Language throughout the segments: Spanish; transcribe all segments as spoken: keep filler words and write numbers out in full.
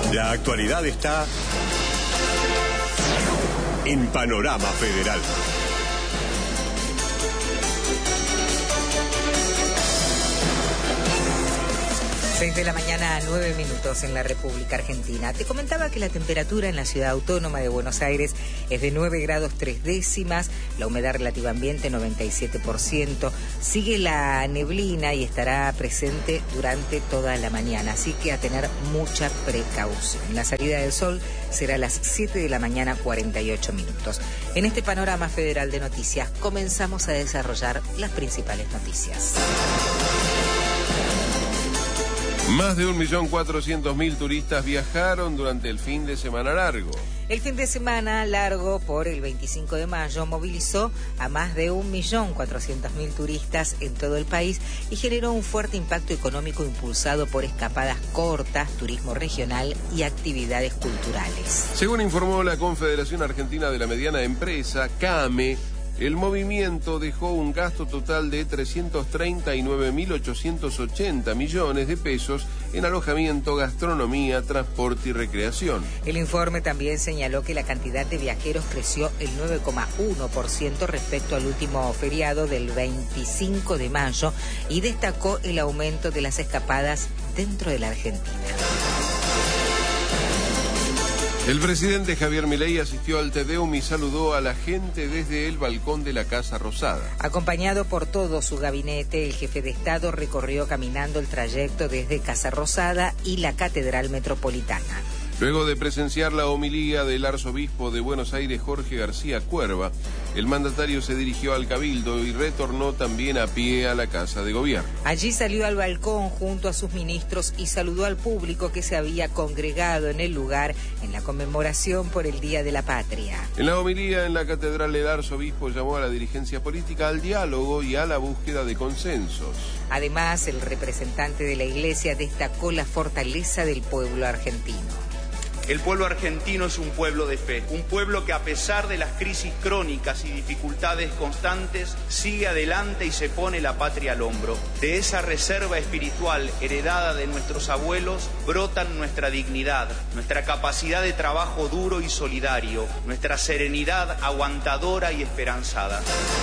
La actualidad está en Panorama Federal. seis de la mañana, nueve minutos en la República Argentina. Te comentaba que la temperatura en la ciudad autónoma de Buenos Aires es de nueve grados tres décimas, la humedad relativa ambiente noventa y siete por ciento, sigue la neblina y estará presente durante toda la mañana, así que a tener mucha precaución. La salida del sol será a las siete de la mañana, cuarenta y ocho minutos. En este panorama federal de noticias comenzamos a desarrollar las principales noticias. Más de un millón cuatrocientos mil turistas viajaron durante el fin de semana largo. El fin de semana largo por el veinticinco de mayo movilizó a más de un millón cuatrocientos mil turistas en todo el país y generó un fuerte impacto económico impulsado por escapadas cortas, turismo regional y actividades culturales. Según informó la Confederación Argentina de la Mediana Empresa, CAME, el movimiento dejó un gasto total de trescientos treinta y nueve mil ochocientos ochenta millones de pesos en alojamiento, gastronomía, transporte y recreación. El informe también señaló que la cantidad de viajeros creció el nueve coma uno por ciento respecto al último feriado del veinticinco de mayo y destacó el aumento de las escapadas dentro de la Argentina. El presidente Javier Milei asistió al Te Deum y saludó a la gente desde el balcón de la Casa Rosada. Acompañado por todo su gabinete, el jefe de Estado recorrió caminando el trayecto desde Casa Rosada y la Catedral Metropolitana. Luego de presenciar la homilía del arzobispo de Buenos Aires, Jorge García Cuerva, el mandatario se dirigió al Cabildo y retornó también a pie a la Casa de Gobierno. Allí salió al balcón junto a sus ministros y saludó al público que se había congregado en el lugar en la conmemoración por el Día de la Patria. En la homilía en la Catedral, el arzobispo llamó a la dirigencia política al diálogo y a la búsqueda de consensos. Además, el representante de la Iglesia destacó la fortaleza del pueblo argentino. El pueblo argentino es un pueblo de fe, un pueblo que a pesar de las crisis crónicas y dificultades constantes, sigue adelante y se pone la patria al hombro. De esa reserva espiritual heredada de nuestros abuelos, brotan nuestra dignidad, nuestra capacidad de trabajo duro y solidario, nuestra serenidad aguantadora y esperanzada.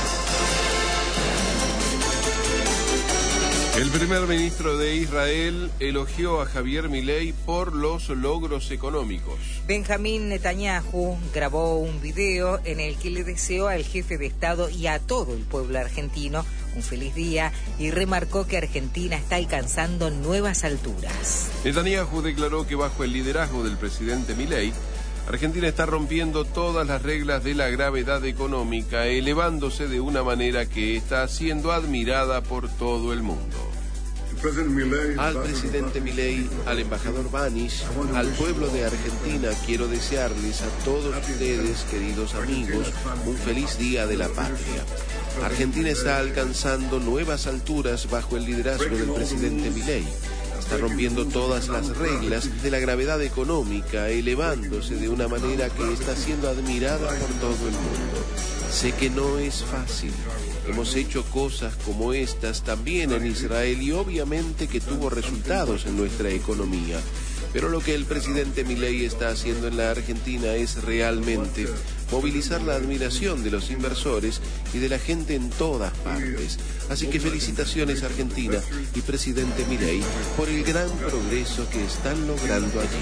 El primer ministro de Israel elogió a Javier Milei por los logros económicos. Benjamín Netanyahu grabó un video en el que le deseó al jefe de Estado y a todo el pueblo argentino un feliz día y remarcó que Argentina está alcanzando nuevas alturas. Netanyahu declaró que bajo el liderazgo del presidente Milei, Argentina está rompiendo todas las reglas de la gravedad económica, elevándose de una manera que está siendo admirada por todo el mundo. Al presidente Milei, al embajador Banis, al pueblo de Argentina, quiero desearles a todos ustedes, queridos amigos, un feliz Día de la Patria. Argentina está alcanzando nuevas alturas bajo el liderazgo del presidente Milei. Está rompiendo todas las reglas de la gravedad económica, elevándose de una manera que está siendo admirada por todo el mundo. Sé que no es fácil. Hemos hecho cosas como estas también en Israel y obviamente que tuvo resultados en nuestra economía. Pero lo que el presidente Milei está haciendo en la Argentina es realmente movilizar la admiración de los inversores y de la gente en todas partes. Así que felicitaciones Argentina y presidente Milei por el gran progreso que están logrando allí.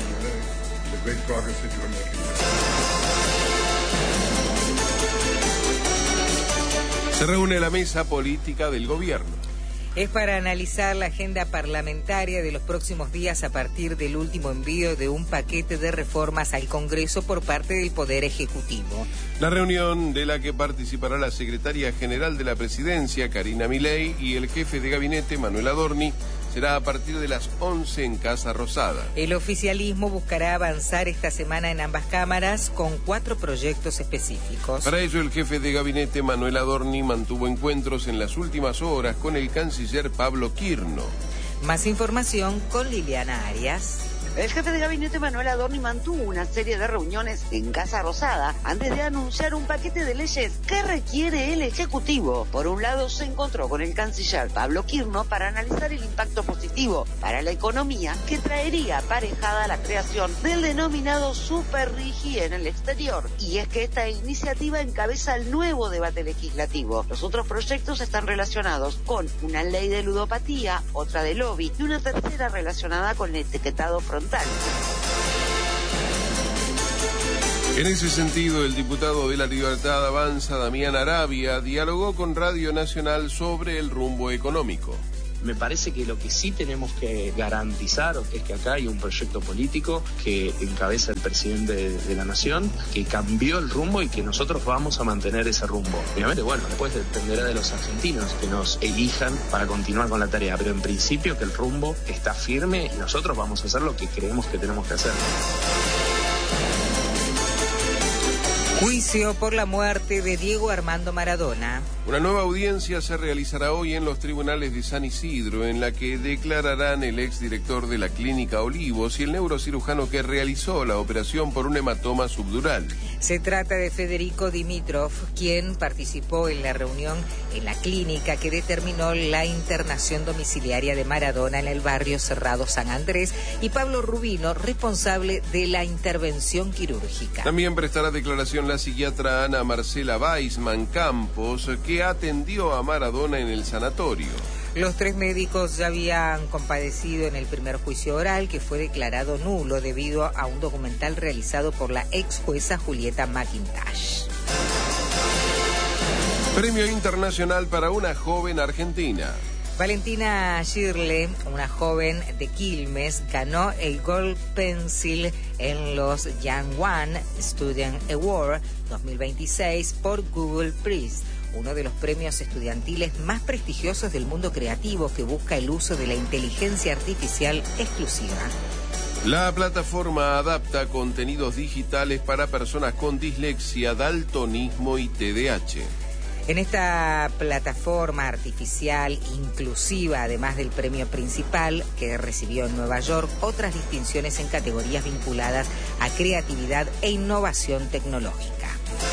Se reúne la mesa política del gobierno. Es para analizar la agenda parlamentaria de los próximos días a partir del último envío de un paquete de reformas al Congreso por parte del Poder Ejecutivo. La reunión de la que participará la secretaria general de la Presidencia, Karina Milei, y el jefe de gabinete, Manuel Adorni, será a partir de las once en Casa Rosada. El oficialismo buscará avanzar esta semana en ambas cámaras con cuatro proyectos específicos. Para ello, el jefe de gabinete, Manuel Adorni, mantuvo encuentros en las últimas horas con el canciller Pablo Quirno. Más información con Liliana Arias. El jefe de gabinete Manuel Adorni mantuvo una serie de reuniones en Casa Rosada antes de anunciar un paquete de leyes que requiere el Ejecutivo. Por un lado, se encontró con el canciller Pablo Quirno para analizar el impacto positivo para la economía que traería aparejada la creación del denominado Super Rigi en el exterior. Y es que esta iniciativa encabeza el nuevo debate legislativo. Los otros proyectos están relacionados con una ley de ludopatía, otra de lobby y una tercera relacionada con el etiquetado frontal. En ese sentido, el diputado de La Libertad Avanza, Damián Arabia, dialogó con Radio Nacional sobre el rumbo económico. Me parece que lo que sí tenemos que garantizar es que acá hay un proyecto político que encabeza el presidente de, de la Nación, que cambió el rumbo y que nosotros vamos a mantener ese rumbo. Obviamente, bueno, después dependerá de los argentinos que nos elijan para continuar con la tarea, pero en principio que el rumbo está firme y nosotros vamos a hacer lo que creemos que tenemos que hacer. Juicio por la muerte de Diego Armando Maradona. Una nueva audiencia se realizará hoy en los tribunales de San Isidro, en la que declararán el exdirector de la Clínica Olivos y el neurocirujano que realizó la operación por un hematoma subdural. Se trata de Federico Dimitrov, quien participó en la reunión en la clínica que determinó la internación domiciliaria de Maradona en el barrio Cerrado San Andrés, y Pablo Rubino, responsable de la intervención quirúrgica. También prestará declaración la psiquiatra Ana Marcela Weisman Campos, que atendió a Maradona en el sanatorio. Los tres médicos ya habían compadecido en el primer juicio oral, que fue declarado nulo debido a un documental realizado por la ex jueza Julieta McIntosh. Premio internacional para una joven argentina. Valentina Shirley, una joven de Quilmes, ganó el Gold Pencil en los Young One Student Award dos mil veintiséis por Google Prize, uno de los premios estudiantiles más prestigiosos del mundo creativo que busca el uso de la inteligencia artificial exclusiva. La plataforma adapta contenidos digitales para personas con dislexia, daltonismo y T D A H. En esta plataforma artificial inclusiva, además del premio principal que recibió en Nueva York, otras distinciones en categorías vinculadas a creatividad e innovación tecnológica.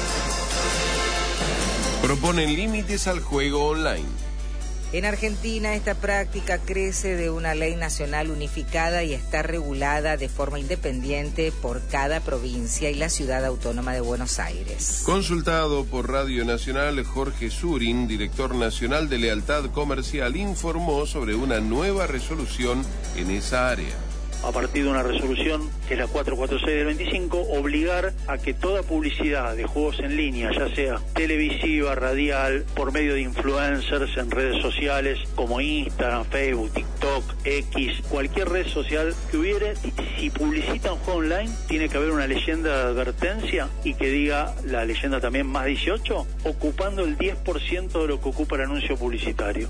Proponen límites al juego online. En Argentina, esta práctica crece de una ley nacional unificada y está regulada de forma independiente por cada provincia y la Ciudad Autónoma de Buenos Aires. Consultado por Radio Nacional, Jorge Surin, director nacional de Lealtad Comercial, informó sobre una nueva resolución en esa área. A partir de una resolución, que es la cuatrocientos cuarenta y seis del veinticinco, obligar a que toda publicidad de juegos en línea, ya sea televisiva, radial, por medio de influencers en redes sociales como Instagram, Facebook, TikTok, X, cualquier red social que hubiere, si publicita un juego online, tiene que haber una leyenda de advertencia y que diga la leyenda también más dieciocho, ocupando el diez por ciento de lo que ocupa el anuncio publicitario.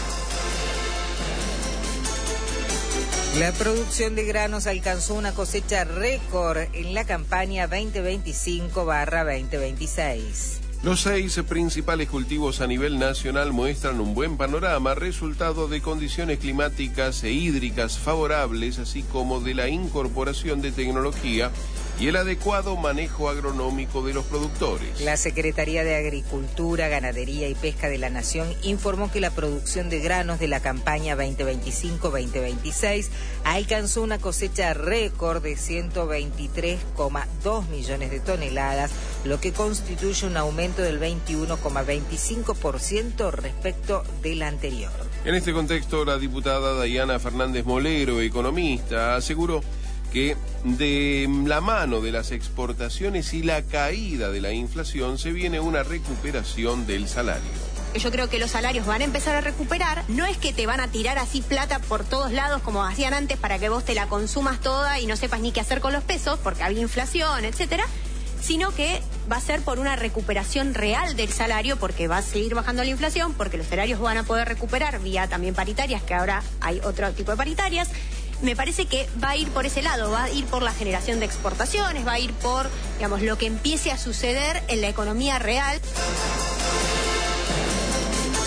La producción de granos alcanzó una cosecha récord en la campaña veinte veinticinco barra veinte veintiséis. Los seis principales cultivos a nivel nacional muestran un buen panorama, resultado de condiciones climáticas e hídricas favorables, así como de la incorporación de tecnología y el adecuado manejo agronómico de los productores. La Secretaría de Agricultura, Ganadería y Pesca de la Nación informó que la producción de granos de la campaña veinte veinticinco veinte veintiséis alcanzó una cosecha récord de ciento veintitrés coma dos millones de toneladas, lo que constituye un aumento del veintiuno coma veinticinco por ciento respecto del anterior. En este contexto, la diputada Dayana Fernández Molero, economista, aseguró que de la mano de las exportaciones y la caída de la inflación se viene una recuperación del salario. Yo creo que los salarios van a empezar a recuperar. No es que te van a tirar así plata por todos lados como hacían antes para que vos te la consumas toda y no sepas ni qué hacer con los pesos porque había inflación, etcétera, sino que va a ser por una recuperación real del salario, porque va a seguir bajando la inflación, porque los salarios van a poder recuperar vía también paritarias, que ahora hay otro tipo de paritarias. Me parece que va a ir por ese lado, va a ir por la generación de exportaciones, va a ir por, digamos, lo que empiece a suceder en la economía real.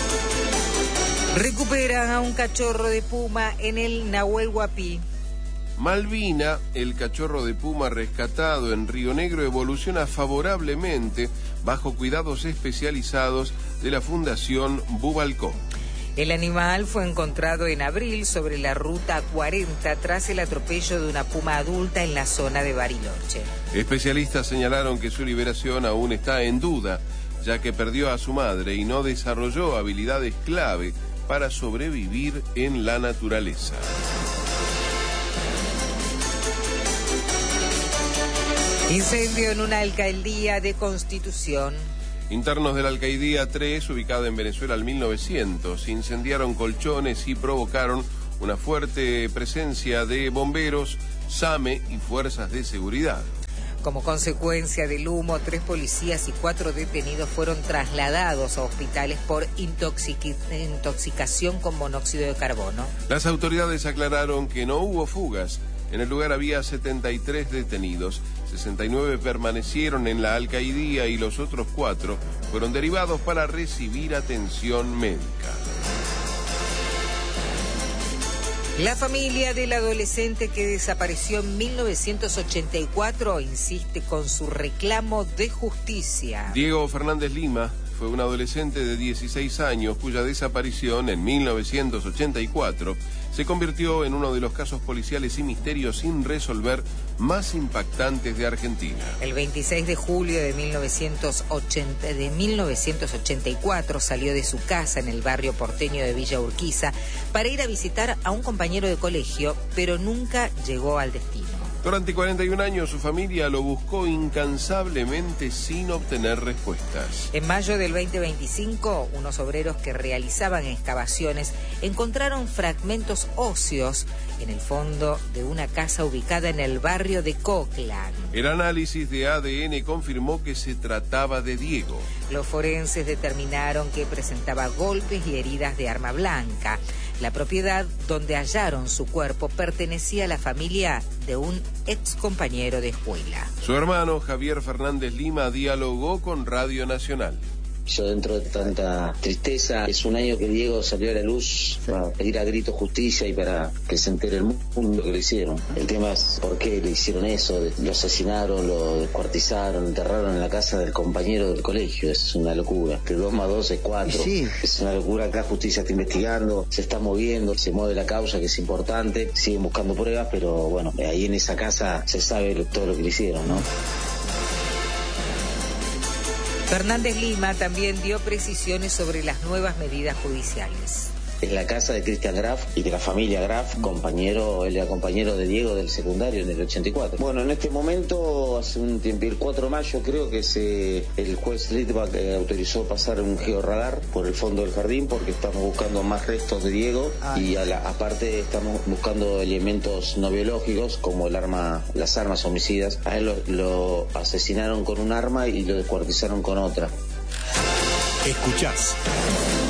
Recuperan a un cachorro de puma en el Nahuel Huapi. Malvina, el cachorro de puma rescatado en Río Negro, evoluciona favorablemente bajo cuidados especializados de la Fundación Bubalcó. El animal fue encontrado en abril sobre la ruta cuarenta tras el atropello de una puma adulta en la zona de Bariloche. Especialistas señalaron que su liberación aún está en duda, ya que perdió a su madre y no desarrolló habilidades clave para sobrevivir en la naturaleza. Incendio en una alcaldía de Constitución. Internos de la Alcaidía tres, ubicada en Venezuela al mil novecientos, incendiaron colchones y provocaron una fuerte presencia de bomberos, SAME y fuerzas de seguridad. Como consecuencia del humo, tres policías y cuatro detenidos fueron trasladados a hospitales por intoxic- intoxicación con monóxido de carbono. Las autoridades aclararon que no hubo fugas. En el lugar había setenta y tres detenidos, sesenta y nueve permanecieron en la alcaidía y los otros cuatro fueron derivados para recibir atención médica. La familia del adolescente que desapareció en mil novecientos ochenta y cuatro insiste con su reclamo de justicia. Diego Fernández Lima fue un adolescente de dieciséis años cuya desaparición en mil novecientos ochenta y cuatro se convirtió en uno de los casos policiales y misterios sin resolver más impactantes de Argentina. El veintiséis de julio de mil novecientos ochenta, de mil novecientos ochenta y cuatro salió de su casa en el barrio porteño de Villa Urquiza para ir a visitar a un compañero de colegio, pero nunca llegó al destino. Durante cuarenta y un años su familia lo buscó incansablemente sin obtener respuestas. En mayo del veinte veinticinco, unos obreros que realizaban excavaciones encontraron fragmentos óseos en el fondo de una casa ubicada en el barrio de Coclan. El análisis de A D N confirmó que se trataba de Diego. Los forenses determinaron que presentaba golpes y heridas de arma blanca. La propiedad donde hallaron su cuerpo pertenecía a la familia de un ex compañero de escuela. Su hermano, Javier Fernández Lima, dialogó con Radio Nacional. Yo, dentro de tanta tristeza, es un año que Diego salió a la luz para pedir a grito justicia y para que se entere el mundo que le hicieron. El tema es por qué le hicieron eso, lo asesinaron, lo descuartizaron, enterraron en la casa del compañero del colegio. Es una locura. Que dos más dos es cuatro. Sí. Es una locura. Acá justicia está investigando, se está moviendo, se mueve la causa, que es importante. Siguen buscando pruebas, pero bueno, ahí en esa casa se sabe todo lo que le hicieron, ¿no? Fernández Lima también dio precisiones sobre las nuevas medidas judiciales. En la casa de Cristian Graf y de la familia Graf, compañero, él era compañero de Diego del secundario en el ochenta y cuatro. Bueno, en este momento, hace un tiempo, el cuatro de mayo creo que se, el juez Litvak eh, autorizó pasar un georradar por el fondo del jardín porque estamos buscando más restos de Diego y a la, aparte estamos buscando elementos no biológicos como el arma, las armas homicidas. A él lo, lo asesinaron con un arma y lo descuartizaron con otra. Escuchás